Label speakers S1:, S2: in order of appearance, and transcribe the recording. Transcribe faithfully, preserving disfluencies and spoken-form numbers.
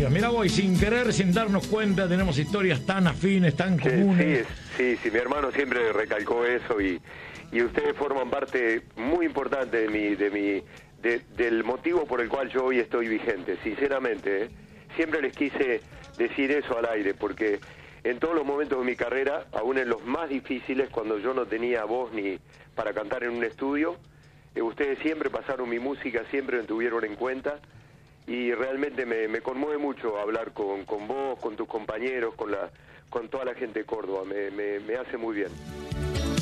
S1: historias. Mirá vos, y sin querer, sin darnos cuenta, tenemos historias tan afines, tan comunes.
S2: Sí, sí, sí, mi hermano siempre recalcó eso y, y ustedes forman parte muy importante de mi, de mi, de, del motivo por el cual yo hoy estoy vigente, sinceramente, ¿eh? Siempre les quise decir eso al aire, porque en todos los momentos de mi carrera, aún en los más difíciles, cuando yo no tenía voz ni para cantar en un estudio, eh, ustedes siempre pasaron mi música, siempre me tuvieron en cuenta, y realmente me, me conmueve mucho hablar con, con vos, con tus compañeros, con la con toda la gente de Córdoba, me, me, me hace muy bien.